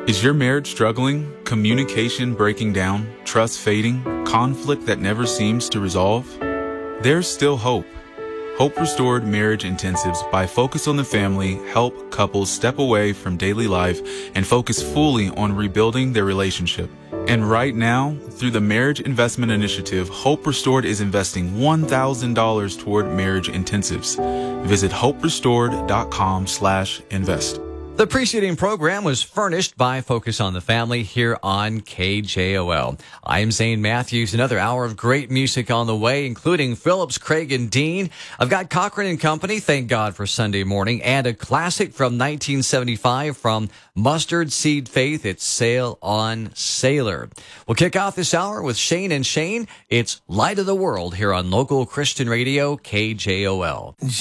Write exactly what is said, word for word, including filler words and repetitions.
Is your marriage struggling? Communication breaking down? Trust fading? Conflict that never seems to resolve? There's still hope. Hope Restored Marriage Intensives by Focus on the Family help couples step away from daily life and focus fully on rebuilding their relationship. And right now, through the Marriage Investment Initiative, Hope Restored is investing one thousand dollars toward marriage intensives. Visit hoperestored.com slash invest. The preceding program was furnished by Focus on the Family here on K J O L. I'm Zane Matthews. Another hour of great music on the way, including Phillips, Craig, and Dean. I've got Cochran and Company, Thank God for Sunday Morning, and a classic from nineteen seventy-five from Mustard Seed Faith. It's Sail on Sailor. We'll kick off this hour with Shane and Shane. It's Light of the World here on local Christian radio K J O L.